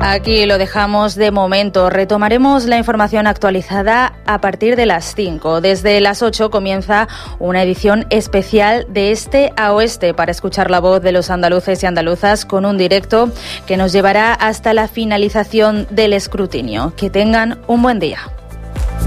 Aquí lo dejamos de momento. Retomaremos la información actualizada a partir de las 5. Desde las 8 comienza una edición especial de Este a Oeste para escuchar la voz de los andaluces y andaluzas con un directo que nos llevará hasta la finalización del escrutinio. Que tengan un buen día.